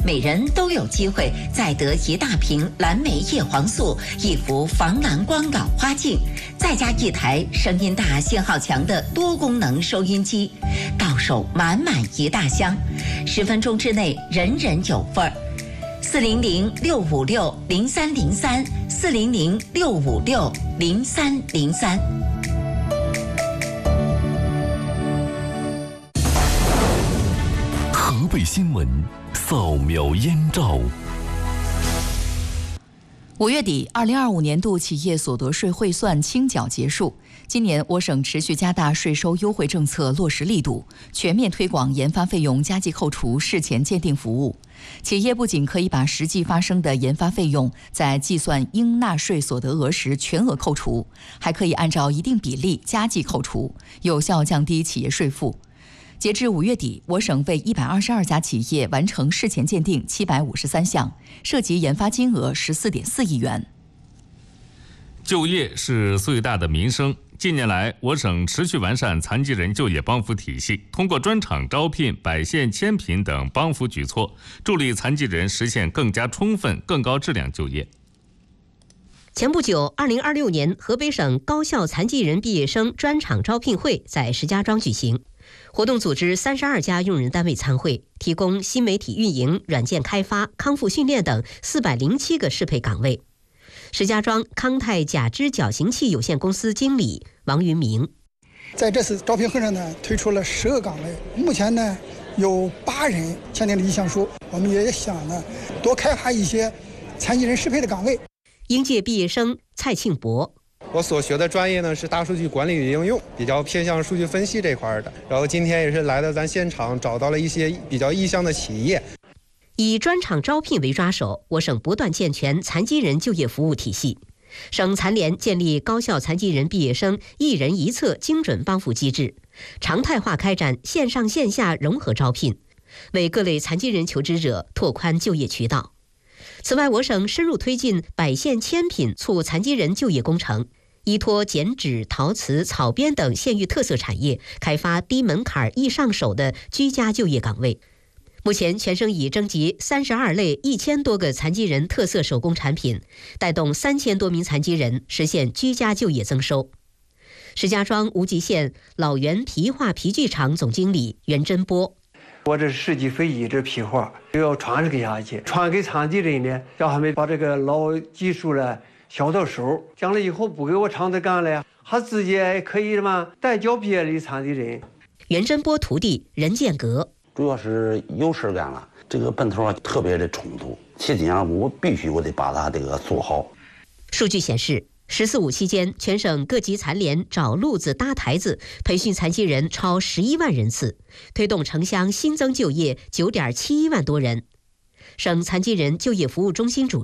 每人都有机会再得1大瓶蓝莓叶黄素、1幅防蓝光老花镜，再加1台声音大、信号强的多功能收音机，到手满满1大箱，10分钟之内人人有份儿。400-656-0303，400-656-0303。 河北新闻扫描燕赵。 5月底，2025年度企业所得税汇算清缴结束。今年我省持续加大税收优惠政策落实力度，全面推广研发费用加计扣除事前鉴定服务。企业不仅可以把实际发生的研发费用在计算应纳税所得额时全额扣除，还可以按照一定比例加计扣除，有效降低企业税负。截至5月底，我省为122家企业完成事前鉴定753项，涉及研发金额14.4亿元。 就业是最大的民生。近年来，我省持续完善残疾人就业帮扶体系，通过专场招聘、百县千品等帮扶举措，助力残疾人实现更加充分、更高质量就业。 前不久，2026年河北省高校残疾人毕业生专场招聘会在石家庄举行。活动组织32家用人单位参会，提供新媒体运营、软件开发、康复训练等407个适配岗位。石家庄康泰假肢矫形器有限公司经理王云明， 在这次招聘会上呢，推出了10个岗位，目前呢有8人签订了意向书。我们也想呢多开发一些残疾人适配的岗位。 应届毕业生蔡庆博， 我所学的专业呢是大数据管理与应用，比较偏向数据分析这块的。然后今天也是来到咱现场，找到了一些比较意向的企业。 以专场招聘为抓手，我省不断健全残疾人就业服务体系。省残联建立高校残疾人毕业生一人一策精准帮扶机制，常态化开展线上线下融合招聘，为各类残疾人求职者拓宽就业渠道。此外，我省深入推进百县千品促残疾人就业工程，依托剪纸、陶瓷、草编等县域特色产业，开发低门槛易上手的居家就业岗位。目前，全省已征集32类1000多个残疾人特色手工产品，带动3000多名残疾人实现居家就业增收。石家庄无极县老源皮画皮具厂总经理袁真波， 我这设计非遗这皮画要传承下去，传给残疾人呢，让他们把这个老技术呢小到手，将来以后不给我厂子干了呀，他自己也可以嘛带教别的残疾人。 袁真波徒弟任建革， 主要是有事干了，这个奔头特别的冲突，期间我必须得把它这个做好。 数据显示，“14·5”期间，全省各级残联找路子、搭台子培训残疾人超11万人次，推动城乡新增就业9.71万多人。省残疾人就业服务中心主